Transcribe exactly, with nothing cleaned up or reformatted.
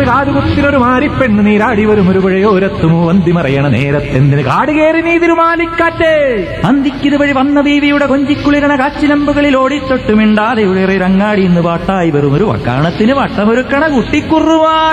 കാട്ടിലൊരു കാതുകുത്തിലൊരു മാരിപ്പെണ്ണ് നീരാടി വരും ഒരു പുഴയോരത്തുമോ വന്തിമറയണ നേരത്തെന്തിന് കാടുകേറി നീ തിരുമാലിക്കാറ്റ്. അന്തിക്കിത് വഴി വന്ന ബീവിയുടെ കൊഞ്ചിക്കുളിരണ കാച്ചിലമ്പുകളിൽ ഓടിത്തൊട്ടുമിണ്ടാതെ ഉയറി രങ്ങാടി ഇന്ന് പാട്ടായി വെറും ഒരു വക്കാണത്തിന് വട്ടമൊരുക്കണ കുട്ടിക്കുറുവാ.